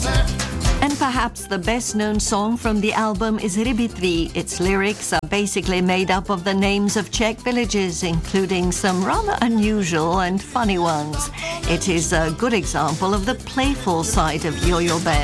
And perhaps the best-known song from the album is Rybitry. Its lyrics are basically made up of the names of Czech villages, including some rather unusual and funny ones. It is a good example of the playful side of Yo-Yo Band.